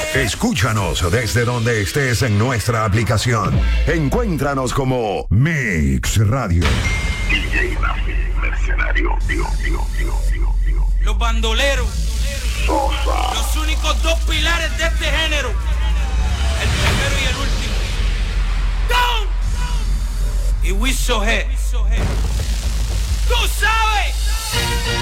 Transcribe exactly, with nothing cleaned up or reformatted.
Escúchanos desde donde estés en nuestra aplicación. Encuéntranos como Mix Radio. D J Rafi, mercenario, digo, digo, digo, digo, digo. Los bandoleros. Sosa. Los únicos dos pilares de este género. El primero y el último. ¡Down! Y Wiso G. ¡Tú sabes!